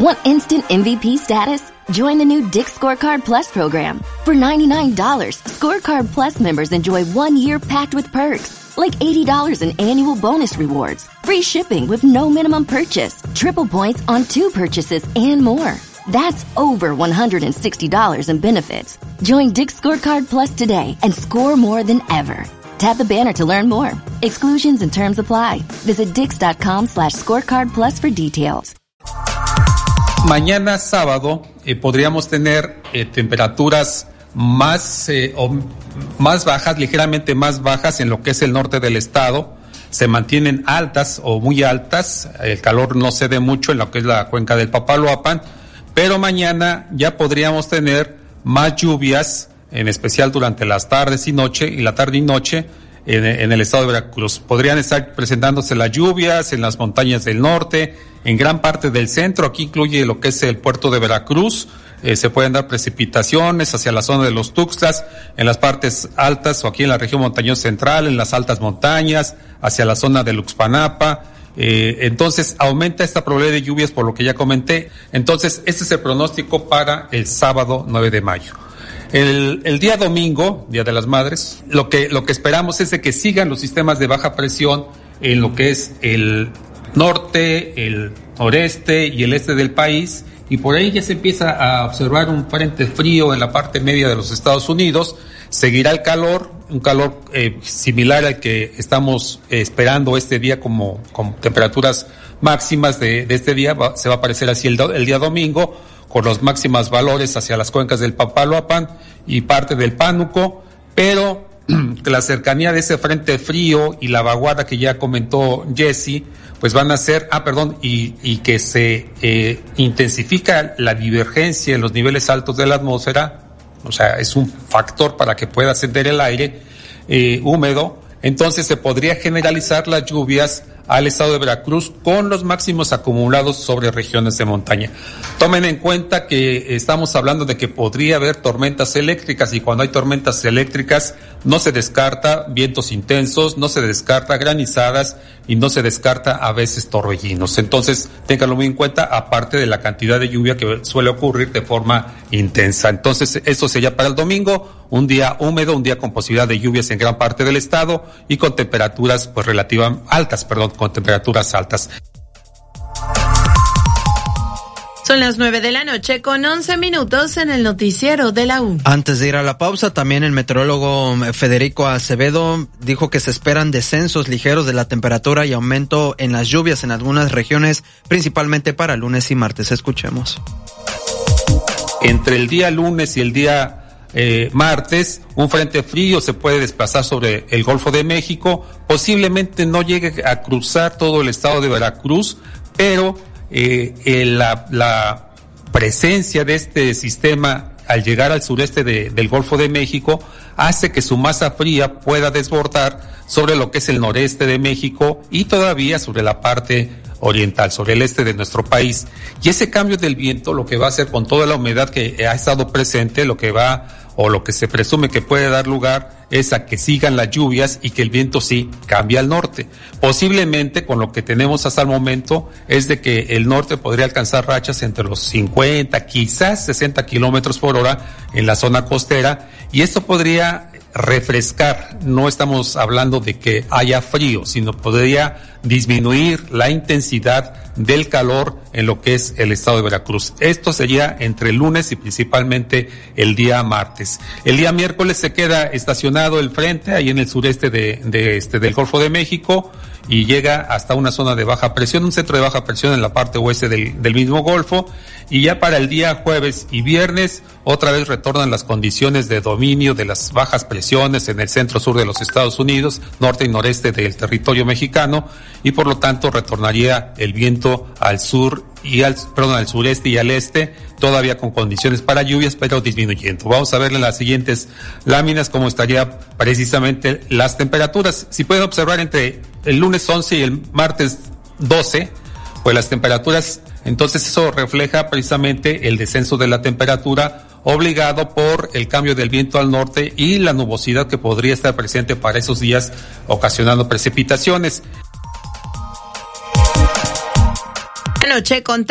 Want instant MVP status? Join the new Dick's Scorecard Plus program. For $99, Scorecard Plus members enjoy 1 year packed with perks, like $80 in annual bonus rewards, free shipping with no minimum purchase, triple points on 2 purchases, and more. That's over $160 in benefits. Join Dick's Scorecard Plus today and score more than ever. Tap the banner to learn more. Exclusions and terms apply. Visit dix.com/scorecard plus for details. Mañana sábado podríamos tener temperaturas más bajas, ligeramente más bajas en lo que es el norte del estado. Se mantienen altas o muy altas. El calor no cede mucho en lo que es la cuenca del Papaloapan, pero mañana ya podríamos tener más lluvias, en especial durante las tardes y noche, y la tarde y noche en el estado de Veracruz. Podrían estar presentándose las lluvias en las montañas del norte, en gran parte del centro. Aquí incluye lo que es el puerto de Veracruz. Se pueden dar precipitaciones hacia la zona de los Tuxtlas, en las partes altas o aquí en la región montañosa central, en las altas montañas, hacia la zona de Uxpanapa. Entonces aumenta esta probabilidad de lluvias por lo que ya comenté. Entonces este es el pronóstico para el sábado 9 de mayo. El día domingo, Día de las Madres, lo que esperamos es de que sigan los sistemas de baja presión en lo que es el norte, el noreste y el este del país, y por ahí ya se empieza a observar un frente frío en la parte media de los Estados Unidos. Seguirá el calor, un calor similar al que estamos esperando este día como temperaturas máximas de este día. Se va a aparecer así el día domingo, con los máximas valores hacia las cuencas del Papaloapan y parte del Pánuco, pero la cercanía de ese frente frío y la vaguada que ya comentó Jesse, pues van a ser, y que se intensifica la divergencia en los niveles altos de la atmósfera, o sea, es un factor para que pueda ascender el aire húmedo. Entonces se podría generalizar las lluvias al estado de Veracruz con los máximos acumulados sobre regiones de montaña. Tomen en cuenta que estamos hablando de que podría haber tormentas eléctricas, y cuando hay tormentas eléctricas no se descarta vientos intensos, no se descarta granizadas y no se descarta a veces torbellinos. Entonces ténganlo muy en cuenta, aparte de la cantidad de lluvia que suele ocurrir de forma intensa. Entonces esto sería para el domingo, un día húmedo, un día con posibilidad de lluvias en gran parte del estado y con temperaturas con temperaturas altas. Son las 9:00 con 11 minutos en el noticiero de la U. Antes de ir a la pausa, también el meteorólogo Federico Acevedo dijo que se esperan descensos ligeros de la temperatura y aumento en las lluvias en algunas regiones, principalmente para lunes y martes. Escuchemos. Entre el día lunes y el día martes, un frente frío se puede desplazar sobre el Golfo de México. Posiblemente no llegue a cruzar todo el estado de Veracruz, pero la presencia de este sistema al llegar al sureste del Golfo de México hace que su masa fría pueda desbordar sobre lo que es el noreste de México y todavía sobre la parte oriental, sobre el este de nuestro país. Y ese cambio del viento lo que va a hacer con toda la humedad que ha estado presente, lo que se presume que puede dar lugar es a que sigan las lluvias y que el viento sí cambie al norte. Posiblemente con lo que tenemos hasta el momento es de que el norte podría alcanzar rachas entre los 50, quizás 60 kilómetros por hora en la zona costera, y esto podría refrescar. No estamos hablando de que haya frío, sino podría disminuir la intensidad del calor en lo que es el estado de Veracruz. Esto sería entre el lunes y principalmente el día martes. El día miércoles se queda estacionado el frente ahí en el sureste del Golfo de México y llega hasta una zona de baja presión, un centro de baja presión en la parte oeste del mismo Golfo, y ya para el día jueves y viernes otra vez retornan las condiciones de dominio de las bajas presiones en el centro sur de los Estados Unidos, norte y noreste del territorio mexicano, y por lo tanto retornaría el viento al sur al sureste y al este, todavía con condiciones para lluvias, pero disminuyendo. Vamos a ver en las siguientes láminas cómo estaría precisamente las temperaturas. Si pueden observar entre el lunes 11 y el martes 12, pues las temperaturas, entonces eso refleja precisamente el descenso de la temperatura obligado por el cambio del viento al norte y la nubosidad que podría estar presente para esos días, ocasionando precipitaciones. Anoche con